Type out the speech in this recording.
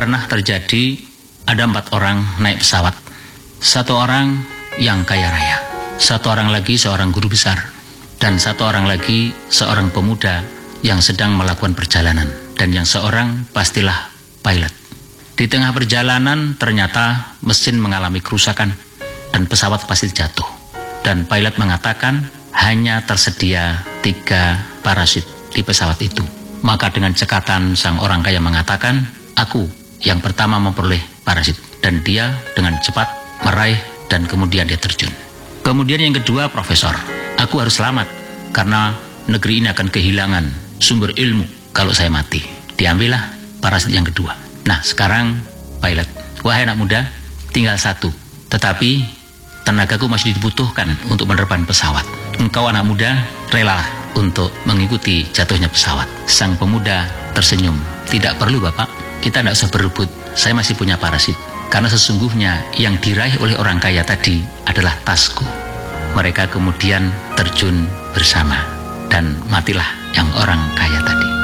pernah terjadi, ada 4 orang naik pesawat. 1 orang yang kaya raya, 1 orang lagi seorang guru besar, dan 1 orang lagi seorang pemuda yang sedang melakukan perjalanan, dan yang seorang pastilah pilot. Di tengah perjalanan ternyata mesin mengalami kerusakan dan pesawat pasti jatuh. Dan pilot mengatakan hanya tersedia 3 parasit di pesawat itu. Maka dengan cekatan sang orang kaya mengatakan, aku yang pertama memperoleh parasit. Dan dia dengan cepat meraih dan kemudian dia terjun. Kemudian yang kedua, profesor, aku harus selamat karena negeri ini akan kehilangan sumber ilmu kalau saya mati. Diambillah parasit yang kedua. Nah sekarang pilot, wahai anak muda, tinggal 1. Tetapi tenagaku masih dibutuhkan untuk menerbang pesawat. Engkau anak muda rela untuk mengikuti jatuhnya pesawat. Sang pemuda tersenyum. Tidak perlu Bapak, kita tidak usah berebut. Saya masih punya parasit. Karena sesungguhnya yang diraih oleh orang kaya tadi adalah tasku. Mereka kemudian terjun bersama dan matilah yang orang kaya tadi.